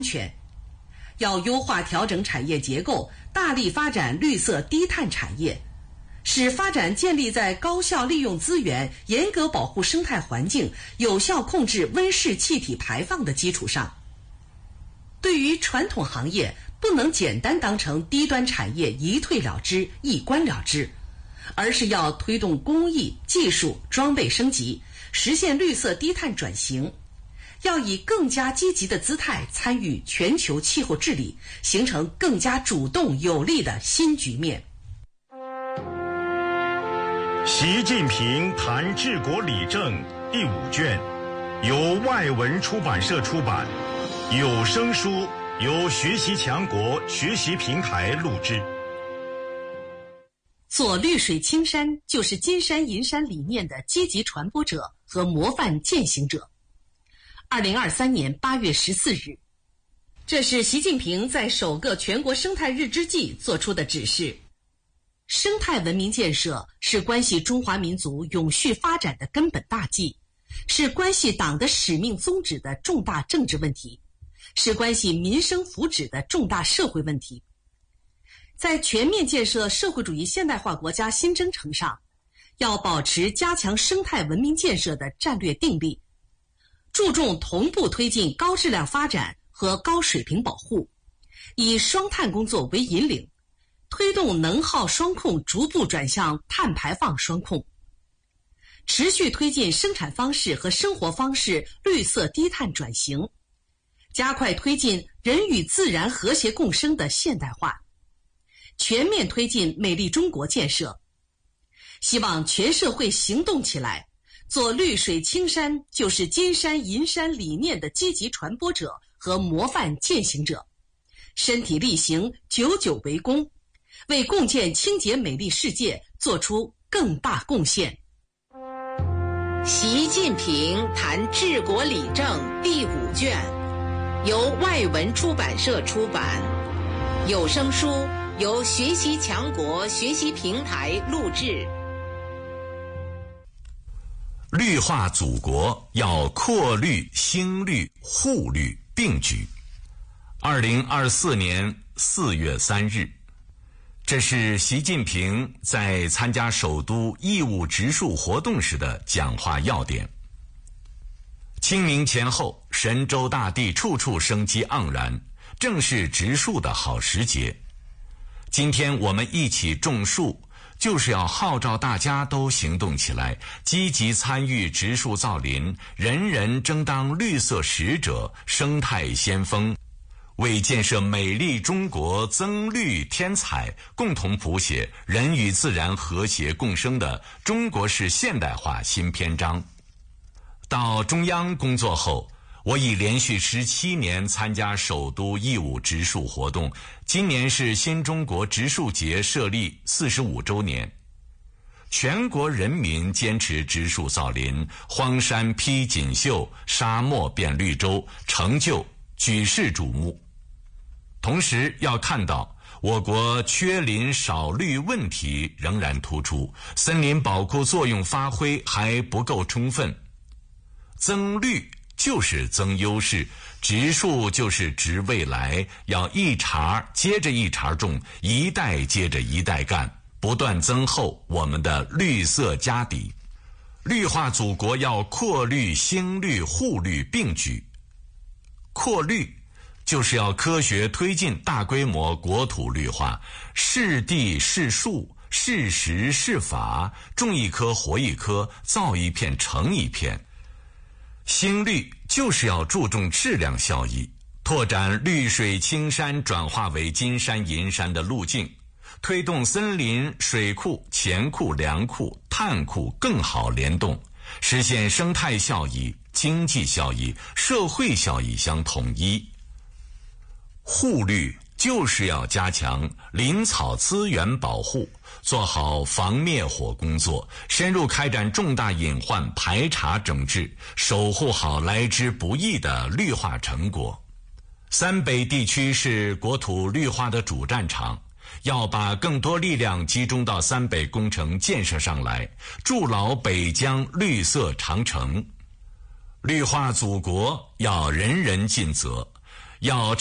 全。要优化调整产业结构，大力发展绿色低碳产业，使发展建立在高效利用资源、严格保护生态环境、有效控制温室气体排放的基础上。对于传统行业，不能简单当成低端产业一退了之、一关了之，而是要推动工艺、技术、装备升级，实现绿色低碳转型。要以更加积极的姿态参与全球气候治理，形成更加主动有力的新局面。 习近平谈治国理政第5卷，由外文出版社出版，有声书由学习强国学习平台录制。 做绿水青山就是金山银山理念的积极传播者和模范践行者。2023年8月14日，这是习近平在首个全国生态日之际作出的指示。生态文明建设是关系中华民族永续发展的根本大计，是关系党的使命宗旨的重大政治问题，是关系民生福祉的重大社会问题。在全面建设社会主义现代化国家新征程上，要保持加强生态文明建设的战略定力，注重同步推进高质量发展和高水平保护，以双碳工作为引领，推动能耗双控逐步转向碳排放双控，持续推进生产方式和生活方式绿色低碳转型，加快推进人与自然和谐共生的现代化，全面推进美丽中国建设。希望全社会行动起来，做绿水青山就是金山银山理念的积极传播者和模范践行者，身体力行，久久为功，为共建清洁美丽世界做出更大贡献。 习近平谈治国理政第5卷，由外文出版社出版，有声书由学习强国学习平台录制。 绿化祖国要扩绿、兴绿、护绿并举。2024年4月3日，这是习近平在参加首都义务植树活动时的讲话要点。清明前后，神州大地处处生机盎然，正是植树的好时节。今天我们一起种树，就是要号召大家都行动起来，积极参与植树造林，人人争当绿色使者、生态先锋，为建设美丽中国增绿添彩，共同谱写人与自然和谐共生的中国式现代化新篇章。到中央工作后，我已连续17年参加首都义务植树活动，今年是新中国植树节设立45周年。全国人民坚持植树造林，荒山披锦绣，沙漠变绿洲，成就举世瞩目。同时要看到我国缺林少绿问题仍然突出，森林保护作用发挥还不够充分。增绿就是增优势，植树就是植未来，要一茬接着一茬种，一代接着一代干，不断增厚我们的绿色家底。绿化祖国要扩绿、兴绿、护绿并举。扩绿就是要科学推进大规模国土绿化，是地是树，是时是法，种一棵活一棵，造一片成一片。兴绿就是要注重质量效益，拓展绿水青山转化为金山银山的路径，推动森林、水库、钱库、粮库、碳库更好联动，实现生态效益、经济效益、社会效益相统一。护绿就是要加强林草资源保护，做好防灭火工作，深入开展重大隐患排查整治，守护好来之不易的绿化成果。三北地区是国土绿化的主战场，要把更多力量集中到三北工程建设上来，筑牢北疆绿色长城。绿化祖国要人人尽责， 要